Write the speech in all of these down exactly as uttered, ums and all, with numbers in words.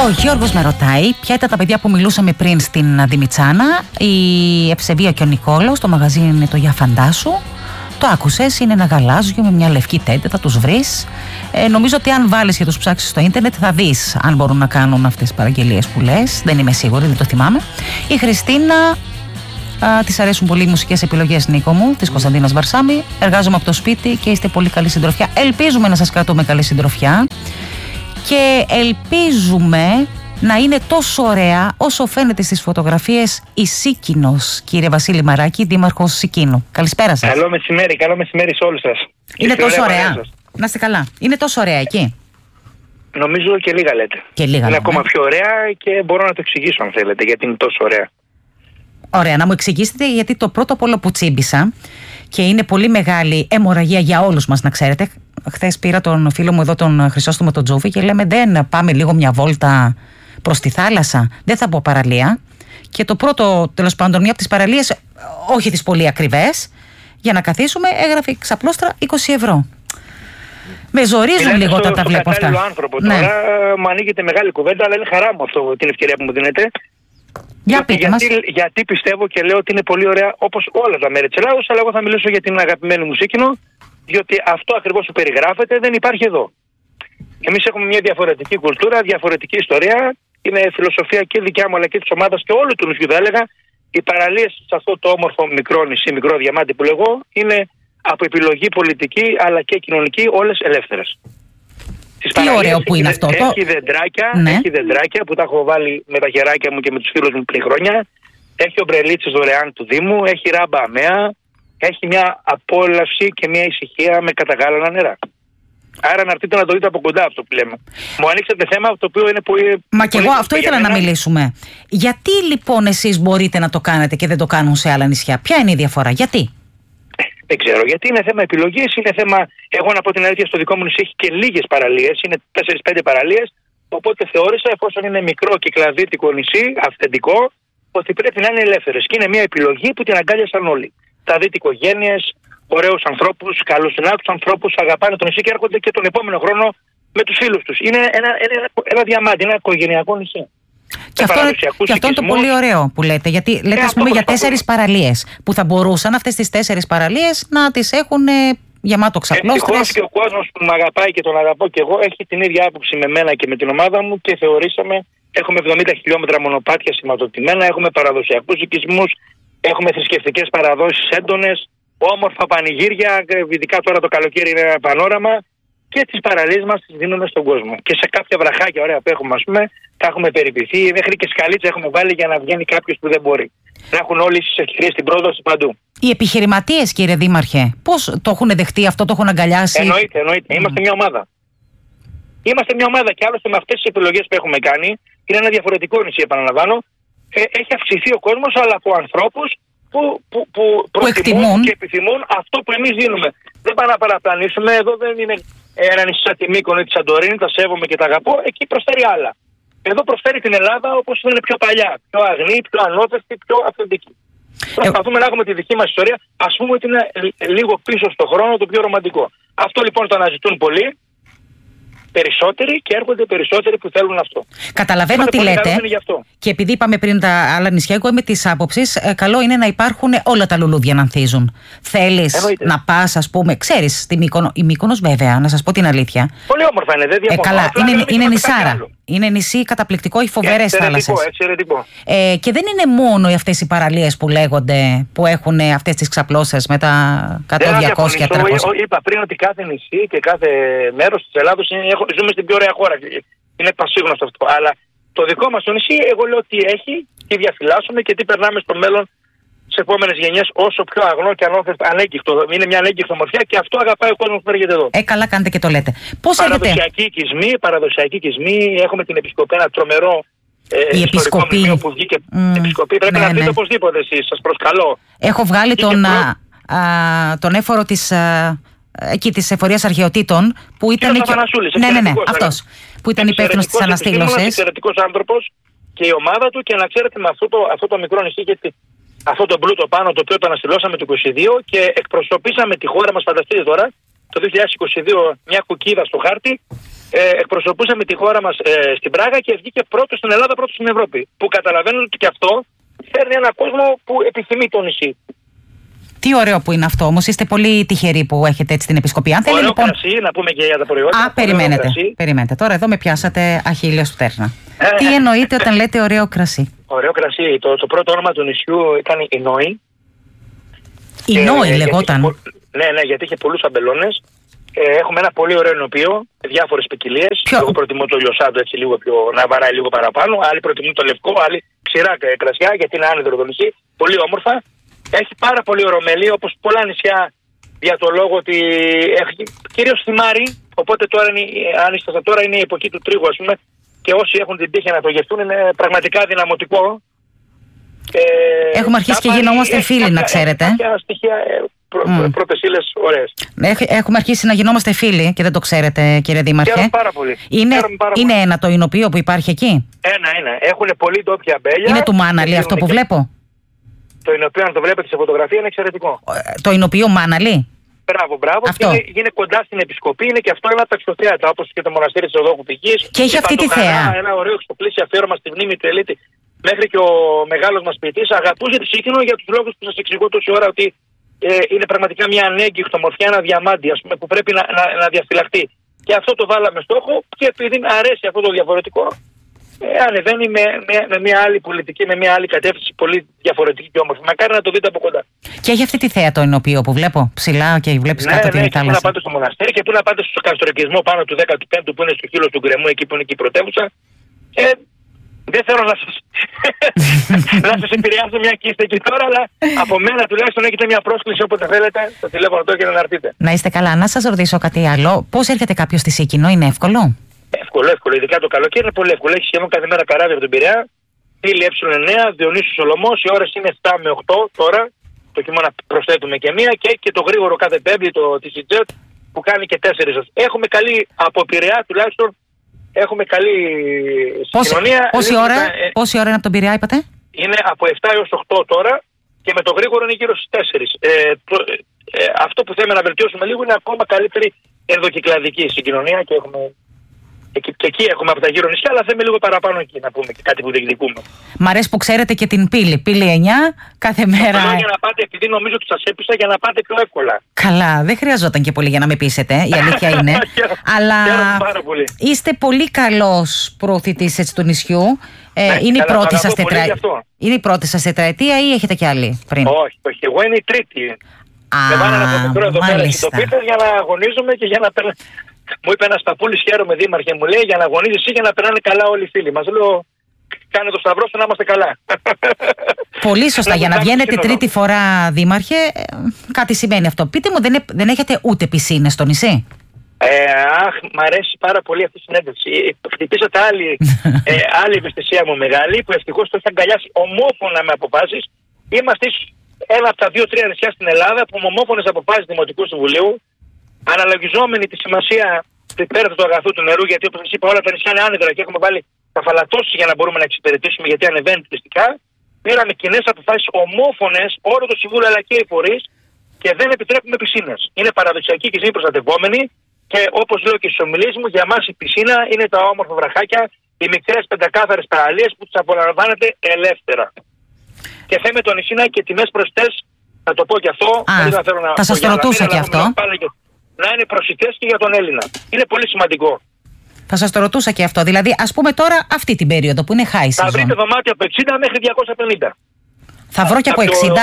Ο Γιώργος με ρωτάει ποια ήταν τα παιδιά που μιλούσαμε πριν στην Δημητσάνα. Η Ευσεβία και ο Νικόλαος, το μαγαζί είναι το Για Φαντάσου. Το άκουσες, είναι ένα γαλάζιο με μια λευκή τέντε, θα τους βρεις. Ε, νομίζω ότι αν βάλεις και τους ψάξεις στο ίντερνετ θα δεις αν μπορούν να κάνουν αυτές τις παραγγελίες που λες. Δεν είμαι σίγουρη, δεν το θυμάμαι. Η Χριστίνα, α, της αρέσουν πολύ οι μουσικές επιλογές, Νίκο μου, της Κωνσταντίνας Βαρσάμι. Εργάζομαι από το σπίτι και είστε πολύ καλή συντροφιά. Ελπίζουμε να σας κρατούμε καλή συντροφιά. Και ελπίζουμε να είναι τόσο ωραία όσο φαίνεται στις φωτογραφίες η Σίκινος, κύριε Βασίλη Μαράκη, δήμαρχος Σικίνου. Καλησπέρα σας. Καλό μεσημέρι, καλό μεσημέρι σε όλους σας. Είναι και τόσο ωραία. ωραία. Να είστε καλά. Είναι τόσο ωραία εκεί. Νομίζω και λίγα λέτε. Και λίγα είναι λέμε. ακόμα πιο ωραία και μπορώ να το εξηγήσω αν θέλετε γιατί είναι τόσο ωραία. Ωραία, να μου εξηγήσετε γιατί το πρώτο πόλο που τσίμπησα και είναι πολύ μεγάλη αιμορραγία για όλους μας, να ξέρετε. Χθες πήρα τον φίλο μου εδώ, τον Χρυσόστομο τον Τζούφι, και λέμε δεν πάμε λίγο μια βόλτα προς τη θάλασσα, δεν θα πω παραλία. Και το πρώτο, τέλος πάντων, μια από τις παραλίες, όχι τις πολύ ακριβές, για να καθίσουμε, έγραφε ξαπλώστρα είκοσι ευρώ. Με ζορίζουν Μιλάτε λίγο στο, όταν τα βλέπω αυτά. Είναι άνθρωπο ναι. Τώρα, μου ανοίγεται μεγάλη κουβέντα, αλλά είναι χαρά μου αυτό την ευκαιρία που μου δίνετε. Για πείτε μας. Γιατί, γιατί πιστεύω και λέω ότι είναι πολύ ωραία όπως όλα τα μέρη της Ελλάδος, αλλά εγώ θα μιλήσω για την αγαπημένη μου Σίκινο, διότι αυτό ακριβώς που περιγράφεται δεν υπάρχει εδώ. Εμείς έχουμε μια διαφορετική κουλτούρα, διαφορετική ιστορία. Είναι φιλοσοφία και δικιά μου αλλά και της ομάδας και όλου του νησιού, θα έλεγα. Οι παραλίες σε αυτό το όμορφο μικρό νησί, μικρό διαμάντι που λέγω, είναι από επιλογή πολιτική αλλά και κοινωνική όλες ελεύθερες. Τι ωραίο που είναι αυτό. Έχει δεντράκια, ναι. έχει δεντράκια που τα έχω βάλει με τα χεράκια μου και με τους φίλους μου πριν χρόνια. Έχει ομπρελίτσες δωρεάν του Δήμου, έχει ράμπα αμαία. Έχει μια απόλαυση και μια ησυχία με καταγάλανα νερά. Άρα να έρθετε να το δείτε από κοντά αυτό που λέμε. Μου ανοίξατε θέμα το οποίο είναι πολύ. Μα και εγώ αυτό ήθελα να μιλήσουμε. Γιατί λοιπόν εσείς μπορείτε να το κάνετε και δεν το κάνουν σε άλλα νησιά? Ποια είναι η διαφορά, γιατί? Δεν ξέρω. Γιατί είναι θέμα επιλογής, είναι θέμα. Εγώ να πω την αλήθεια, στο δικό μου νησί έχει και λίγες παραλίες, είναι τέσσερις πέντε παραλίες. Οπότε θεώρησα, εφόσον είναι μικρό και κλαδίτικο νησί, αυθεντικό, ότι πρέπει να είναι ελεύθερες. Και είναι μια επιλογή που την αγκάλιασαν όλοι. Θα δείτε οικογένειες, ωραίους ανθρώπους, καλούς συνάδελφους ανθρώπους, αγαπάνε το νησί και έρχονται και τον επόμενο χρόνο με τους φίλους τους. Είναι ένα, ένα, ένα διαμάντι, ένα οικογενειακό νησί. Και αυτό, και αυτό είναι το πολύ ωραίο που λέτε. Γιατί λέτε, ας πούμε, για τέσσερις παραλίες που θα μπορούσαν αυτές τις τέσσερις παραλίες να τις έχουν γεμάτο ξαπλώστρες. Ευτυχώς και ο κόσμος που με αγαπάει και τον αγαπώ και εγώ έχει την ίδια άποψη με μένα και με την ομάδα μου και θεωρήσαμε. Έχουμε εβδομήντα χιλιόμετρα μονοπάτια σηματοδοτημένα, έχουμε παραδοσιακούς οικισμούς, έχουμε θρησκευτικές παραδόσεις έντονες, όμορφα πανηγύρια, ειδικά τώρα το καλοκαίρι είναι ένα πανόραμα, και τις παραλίες μας τις δίνουμε στον κόσμο. Και σε κάποια βραχάκια ωραία που έχουμε, ας πούμε, τα έχουμε περιποιηθεί, μέχρι και σκαλίτσα έχουμε βάλει για να βγαίνει κάποιος που δεν μπορεί. Να έχουν όλες τις ευκαιρίες στην πρόδοση παντού. Οι επιχειρηματίες, κύριε Δήμαρχε, πώς το έχουν δεχτεί αυτό, το έχουν αγκαλιάσει? Εννοείται, εννοείται. Mm. Είμαστε μια ομάδα. Είμαστε μια ομάδα και άλλωστε με αυτές τις επιλογές που έχουμε κάνει, είναι ένα διαφορετικό νησί, επαναλαμβάνω, ε, έχει αυξηθεί ο κόσμος, αλλά από ανθρώπους που, που, που, που εκτιμούν και επιθυμούν αυτό που εμείς δίνουμε. Δεν πάμε να παραπλανήσουμε, εδώ δεν είναι ένα νησί σαν τη Μύκονο ή τη Σαντορίνη, τα σέβομαι και τα αγαπώ, εκεί προσφέρει άλλα. Εδώ προσφέρει την Ελλάδα όπως ήταν πιο παλιά, πιο αγνή, πιο ανώθεστη, πιο αυθεντική. Ε... Προσπαθούμε να έχουμε τη δική μας ιστορία, ας πούμε ότι είναι λίγο πίσω στον χρόνο, το πιο ρομαντικό. Αυτό λοιπόν το αναζητούν πολλοί. Περισσότεροι και έρχονται περισσότεροι που θέλουν αυτό. Καταλαβαίνω τι λέτε. Και επειδή είπαμε πριν τα άλλα νησιά, εγώ είμαι της άποψης, ε, καλό είναι να υπάρχουν όλα τα λουλούδια να ανθίζουν. Θέλεις να πας, ας πούμε, ξέρεις, στη Μύκονο, η Μύκονος βέβαια, να σας πω την αλήθεια. Πολύ όμορφα είναι, δεν διαφωνώ. Ε, καλά, είναι, είναι, είναι νησάρα. Είναι νησί καταπληκτικό, οι φοβερές θάλασσες. Εξαιρετικό. Ε, και δεν είναι μόνο αυτές οι παραλίες που λέγονται, που έχουν αυτές τις ξαπλώσεις με τα εκατό, διακόσια, τριακόσια. Είπα πριν ότι κάθε νησί και κάθε μέρος της Ελλάδος είναι, ζούμε στην πιο ωραία χώρα. Είναι πασίγνωστο αυτό. Αλλά το δικό μας το νησί, εγώ λέω τι έχει, τι διαφυλάσσουμε και τι περνάμε στο μέλλον στις επόμενες γενιές, όσο πιο αγνό και ανέγκυχτο. Είναι μια ανέγκυχτο μορφιά και αυτό αγαπάει ο κόσμος που έρχεται εδώ. Ε, καλά κάνετε και το λέτε. Πώς παραδοσιακή οικισμή, παραδοσιακή οικισμή. Έχουμε την Επισκοπή, ένα τρομερό ε, η Επισκοπή που βγήκε. Mm, Επισκοπή. Πρέπει ναι, να δείτε ναι. οπωσδήποτε εσείς, σας προσκαλώ. Έχω βγάλει τον, προ... α, α, τον έφορο της. Α, εκεί της Εφορίας Αρχαιοτήτων που ήταν. Και... Ναι, ναι, ναι, αυτός που ήταν υπεύθυνος της αναστήλωσης. Εξαιρετικός άνθρωπος και η ομάδα του, και να ξέρετε με αυτό το, αυτό το μικρό νησί, γιατί αυτό το πλούτο πάνω το οποίο το αναστηλώσαμε το είκοσι δύο και εκπροσωπήσαμε τη χώρα μας, φανταστείτε τώρα, το δύο χιλιάδες είκοσι δύο μια κουκίδα στο χάρτη ε, εκπροσωπούσαμε τη χώρα μας ε, στην Πράγα και βγήκε πρώτο στην Ελλάδα, πρώτο στην Ευρώπη. Που καταλαβαίνω ότι και αυτό φέρνει έναν κόσμο που επιθυμεί το νησί. Τι ωραίο που είναι αυτό όμως. Είστε πολύ τυχεροί που έχετε έτσι την επισκοπή. Αν θέλει, ωραίο λοιπόν... κρασί, να πούμε και για τα προϊόντα. Α, περιμένετε, περιμένετε. Τώρα εδώ με πιάσατε αχίλιος του τέρνα. Ε, Τι εννοείτε όταν λέτε ωραίο κρασί? Ωραίο κρασί. Το, το πρώτο όνομα του νησιού ήταν η Νόη. Η Νόη λεγόταν. Είχε, ναι, ναι, γιατί είχε πολλούς αμπελώνες. Ε, έχουμε ένα πολύ ωραίο ενοποιείο, διάφορες ποικιλίες. Ποιο... Εγώ προτιμώ το λιωσάντο έτσι λίγο πιο να βαράει λίγο παραπάνω. Άλλοι προτιμούν το λευκό, άλλοι ξηρά κρασιά γιατί είναι άνεδρο το νησί. Πολύ όμορφα. Έχει πάρα πολύ ορομέλη, όπως πολλά νησιά, για το λόγο ότι έχει κυρίως θυμάρι. Οπότε τώρα, είναι, αν είστε τώρα, είναι η εποχή του τρίγου, ας πούμε. Και όσοι έχουν την τύχη να το γευτούν, είναι πραγματικά δυναμωτικό. Ε, Έχουμε αρχίσει και γινόμαστε φίλοι, κάποια, να ξέρετε. Κάποια στοιχεία, προ, mm. πρώτες ύλες ωραίες. Έχουμε αρχίσει να γινόμαστε φίλοι και δεν το ξέρετε, κύριε Δήμαρχε. Χαίρομαι πάρα πολύ. Είναι, πάρα είναι πολύ. Ένα το εινοποιείο που υπάρχει εκεί. Ένα, ένα. Έχουν πολύ ντόπια αμπέλια. Είναι του Μάναλη αυτό που και... βλέπω. Το εινοποιείο, αν το βλέπετε σε φωτογραφία, είναι εξαιρετικό. Το εινοποιείο Μάναλη. Μπράβο, μπράβο. Αυτό. Είναι, είναι κοντά στην επισκοπή, είναι και αυτό ένα από τα αξιοθέατα, όπως και το μοναστήρι της Οδόκου Πηγής. Και έχει αυτή τη θέα. Ένα ωραίο εξοπλίσιο αφιέρωμα στη μνήμη του Ελίτη. Μέχρι και ο μεγάλος μας ποιητής αγαπούσε τη Σύκηνο για τους λόγους που σας εξηγώ τόση ώρα, ότι ε, είναι πραγματικά μια ανέγκυχτο μορφιά, ένα διαμάντι, ας πούμε, που πρέπει να, να, να διαφυλαχθεί. Και αυτό το βάλαμε στόχο και επειδή αρέσει αυτό το διαφορετικό, ε, ανεβαίνει με, με, με μια άλλη πολιτική, με μια άλλη κατεύθυνση πολύ διαφορετική και όμορφη. Μακάρι να το δείτε από κοντά. Και έχει αυτή τη θέα το εινοποιείο που βλέπω ψηλά και βλέπεις ναι, κάτω ναι, την θάλασσα. Ναι, πού να πάτε στο μοναστήρι και πού να πάτε στο καστορικισμό πάνω του δέκατου πέμπτου που είναι στο χείλος του γκρεμού, εκεί που είναι και η πρωτεύουσα. Ε, δεν θέλω να σας, να σας επηρεάσω μια και είστε εκεί τώρα, αλλά από μένα τουλάχιστον έχετε μια πρόσκληση όποτε θέλετε στο τηλέφωνο τώρα και να έρθετε. Να είστε καλά. Να σας ρωτήσω κάτι άλλο. Πώς έρχεται κάποιος στη Σύκηνο, είναι εύκολο? Εύκολο, εύκολο. Ειδικά το καλοκαίρι είναι πολύ εύκολο. Έχει σχεδόν κάθε μέρα καράβια από τον Πειραιά. Πύλη ε εννέα, Διονύσου Σολωμός. Οι ώρες είναι επτά με οκτώ τώρα. Το χειμώνα προσθέτουμε και μία. Και, και το γρήγορο κάθε πέμπτη, το τη Jet που κάνει και τέσσερις. Έχουμε καλή από Πειραιά τουλάχιστον. Έχουμε καλή συγκοινωνία. Πόση, πόση, ώρα, ε, πόση ώρα είναι από τον Πειραιά, είπατε? Είναι από επτά έως οκτώ τώρα και με το γρήγορο είναι γύρω στις τέσσερις. Ε, το, ε, αυτό που θέλουμε να βελτιώσουμε λίγο είναι ακόμα καλύτερη ενδοκυκλαδική συγκοινωνία και, έχουμε, και, και εκεί έχουμε από τα γύρω νησιά, αλλά θέλουμε λίγο παραπάνω εκεί να πούμε και κάτι που διεκδικούμε. Μ' αρέσει που ξέρετε και την πύλη. Πύλη εννιά κάθε μέρα. Αυτό για να πάτε, επειδή νομίζω ότι σας έπεισα, για να πάτε πιο εύκολα. Καλά, δεν χρειαζόταν και πολύ για να με πείσετε, η αλήθεια είναι. Αλλά πάρα πολύ. Είστε πολύ καλός προωθητής έτσι του νησιού. Ε, ναι, είναι, η καλά, πρώτη σας τετρα... είναι η πρώτη σας τετραετία ή έχετε κι άλλη πριν? Όχι, όχι, εγώ είναι η τρίτη. Α, με πάνε να πω εδώ πέρα συντοπίτες για να αγωνίζουμε και για να περνάνε. Μου είπε ένας παππούλης, χαίρομαι Δήμαρχε, μου λέει, για να αγωνίζεις εσύ για να περνάνε καλά όλοι οι φίλοι μας. Λέω, κάνε το σταυρό σου να είμαστε καλά. Πολύ σωστά. Για να βγαίνετε τρίτη φορά, Δήμαρχε, κάτι σημαίνει αυτό. Πείτε μου, δεν, ε, δεν έχετε ούτε πισίνες στο νησί? Ε, αχ, μ' αρέσει πάρα πολύ αυτή η συνέντευξη. Χτυπήσατε άλλη, ε, άλλη ευαισθησία μου μεγάλη, που ευτυχώς το έχει αγκαλιάσει ομόφωνα με αποφάσεις. Είμαστε ένα από τα δύο-τρία νησιά στην Ελλάδα που με ομόφωνες αποφάσεις Δημοτικού Συμβουλίου, αναλογιζόμενοι τη σημασία του υπέρθετου αγαθού του νερού, γιατί όπως σας είπα, όλα τα νησιά είναι άνεδρα και έχουμε βάλει καφαλατώσεις για να μπορούμε να εξυπηρετήσουμε, γιατί ανεβαίνει τουριστικά. Πήραμε κοινές αποφάσεις ομόφωνες, όλο το Συμβούλιο αλλά και οι φορείς, και δεν επιτρέπουμε πισίνες. Είναι παραδοσιακή και ζήτηση προστατευόμενη. Και όπως λέω και στις ομιλίες μου, για μας η πισίνα είναι τα όμορφα βραχάκια, οι μικρές πεντακάθαρες παραλίες που τις απολαμβάνετε ελεύθερα. Και θέμε το νησί να έχει και τιμές προσιτές, θα το πω και αυτό. Α, δεν θέλω να θα σας το ρωτούσα και αυτό. Να είναι προσιτές και για τον Έλληνα. Είναι πολύ σημαντικό. Θα σας το ρωτούσα και αυτό. Δηλαδή, ας πούμε τώρα αυτή την περίοδο που είναι high season. Θα βρείτε δωμάτια από εξήντα μέχρι διακόσια πενήντα. Θα βρω και από εξήντα.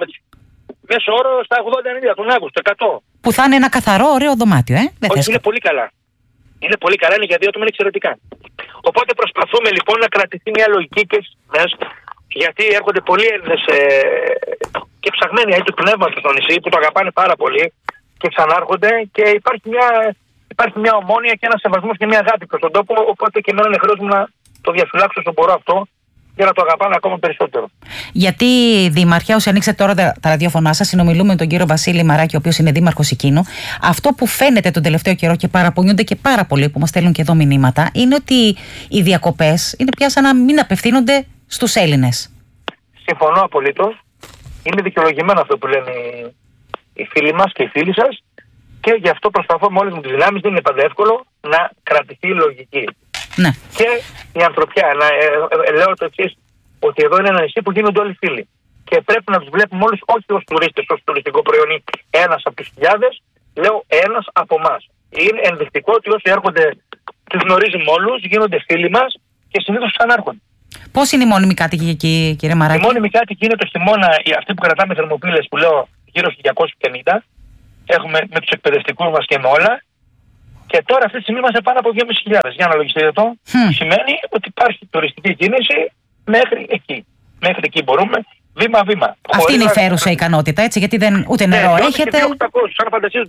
Μέσο όρο στα ογδόντα ενενήντα τον Αύγουστο, εκατό. Που θα είναι ένα καθαρό, ωραίο δωμάτιο, ε. Δεν Όχι, θες... είναι πολύ καλά. Είναι πολύ καλά, είναι για δύο άτομα, είναι εξαιρετικά. Οπότε προσπαθούμε λοιπόν να κρατηθεί μια λογική και στις, γιατί έρχονται πολλοί Έλληνες ε, και ψαγμένοι του πνεύματος στο νησί που το αγαπάνε πάρα πολύ και ξανάρχονται και υπάρχει μια, υπάρχει μια ομόνοια και ένα σεβασμός και μια αγάπη προς τον τόπο. Οπότε και εμένα είναι χρέος μου να το διαφυλάξω όσο μπορώ αυτό, για να το αγαπάνε ακόμα περισσότερο. Γιατί, Δήμαρχε, όσοι ανοίξετε τώρα τα ραδιόφωνά σας, συνομιλούμε με τον κύριο Βασίλη Μαράκη, ο οποίος είναι δήμαρχος Σικίνου. Αυτό που φαίνεται τον τελευταίο καιρό και παραπονιούνται και πάρα πολλοί που μας στέλνουν και εδώ μηνύματα, είναι ότι οι διακοπές είναι πια σαν να μην απευθύνονται στους Έλληνες. Συμφωνώ απολύτως. Είναι δικαιολογημένο αυτό που λένε οι φίλοι μας και οι φίλοι σας. Και γι' αυτό προσπαθώ με όλες μου τις δυνάμεις, δεν είναι πάντα εύκολο, να κρατηθεί η λογική. Ναι. Και η ανθρωπιά. Να, ε, ε, λέω το εξής, ότι εδώ είναι ένα νησί που γίνονται όλοι φίλοι. Και πρέπει να τους βλέπουμε όλους, όχι ως τουρίστες, ως τουριστικό προϊόν ή ένας από τους χιλιάδες, λέω ένας από εμάς. Είναι ενδεικτικό ότι όσοι έρχονται, τους γνωρίζουμε όλους, γίνονται φίλοι μας και συνήθως ξανάρχονται. Πώς είναι οι μόνιμοι κάτοικοι εκεί, κύριε Μαράκη? Οι μόνιμοι κάτοικοι είναι το χειμώνα, αυτοί που κρατάμε θερμοπύλες που λέω γύρω στους διακόσιους πενήντα. Έχουμε με τους εκπαιδευτικούς μας και με όλα. Και τώρα αυτή τη στιγμή είμαστε πάνω από δυόμισι χιλιάδες. Για να λογιστείτε το. Mm. Σημαίνει ότι υπάρχει τουριστική κίνηση μέχρι εκεί. Μέχρι εκεί μπορούμε, βήμα-βήμα. Αυτή είναι η φέρουσα ικανότητα, έτσι, γιατί δεν, ούτε νερό ναι, έχετε. οκτακόσιους, αν φανταστείτε